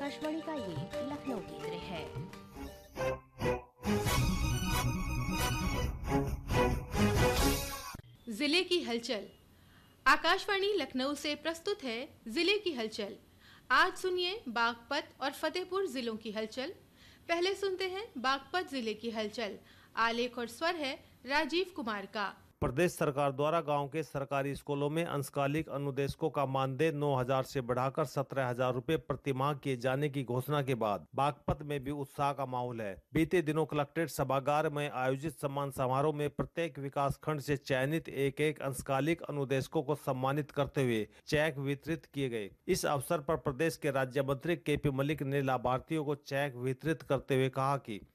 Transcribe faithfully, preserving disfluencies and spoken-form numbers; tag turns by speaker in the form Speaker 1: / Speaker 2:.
Speaker 1: आकाशवाणी का ये लखनऊ केंद्र है।
Speaker 2: जिले की हलचल। आकाशवाणी लखनऊ से प्रस्तुत है जिले की हलचल। आज सुनिए बागपत और फतेहपुर जिलों की हलचल। पहले सुनते हैं बागपत जिले की हलचल। आलेख और स्वर है राजीव कुमार का।
Speaker 3: प्रदेश सरकार द्वारा गांव के सरकारी स्कूलों में अंशकालिक अनुदेशकों का मानदेय नौ हजार से बढ़ाकर सत्रह हजार रुपए प्रति माह किए जाने की घोषणा के बाद बागपत में भी उत्साह का माहौल है। बीते दिनों कलेक्ट्रेट सभागार में आयोजित सम्मान समारोह में प्रत्येक विकास खंड से चयनित एक एक अंशकालिक अनुदेशकों को सम्मानित करते हुए चेक वितरित किए गए। इस अवसर पर प्रदेश के राज्य मंत्री के पी मलिक ने लाभार्थियों को चेक वितरित करते हुए कहा कि